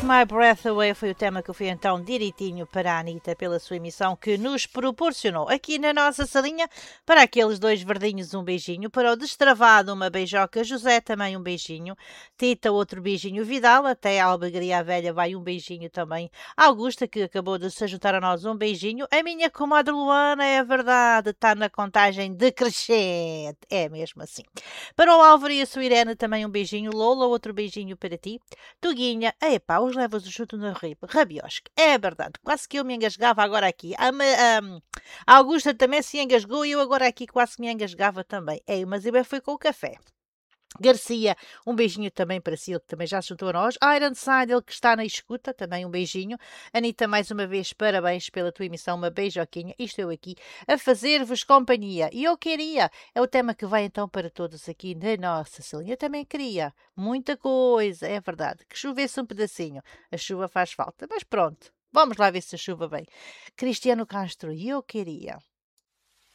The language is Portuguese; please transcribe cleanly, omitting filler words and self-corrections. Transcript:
My Breath Away foi o tema que eu fui então direitinho para a Anitta pela sua emissão que nos proporcionou aqui na nossa salinha. Para aqueles dois verdinhos um beijinho, para o destravado uma beijoca, José também um beijinho, Tita outro beijinho, Vidal, até a Albergaria Velha vai um beijinho também, Augusta que acabou de se juntar a nós um beijinho, a minha comadre Luana é verdade, está na contagem decrescente, é mesmo assim. Para o Álvaro e a sua Irene também um beijinho, Lola outro beijinho para ti, Tuguinha, epá, os levas o chuto no ribo. Rabiosque, é verdade. Quase que eu me engasgava agora aqui. A Augusta também se engasgou e eu agora aqui quase me engasgava também. Ei, mas eu fui com o café. Garcia, um beijinho também para si, ele que também já se juntou a nós. Ironside, ele que está na escuta, também um beijinho. Anitta, mais uma vez, parabéns pela tua emissão, uma beijoquinha. Estou eu aqui a fazer-vos companhia. E eu queria, é o tema que vai então para todos aqui na nossa salinha. Eu também queria, muita coisa, é verdade, que chovesse um pedacinho. A chuva faz falta, mas pronto, vamos lá ver se a chuva vem. Cristiano Castro, eu queria